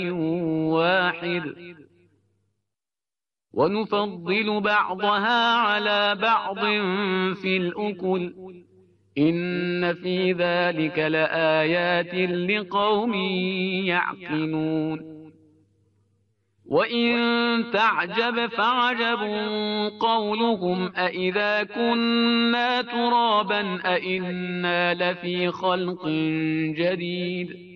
واحد ونفضل بعضها على بعض في الأكل إن في ذلك لآيات لقوم يعقلون وإن تعجب فعجب قولهم أإذا كنا ترابا أإنا لفي خلق جديد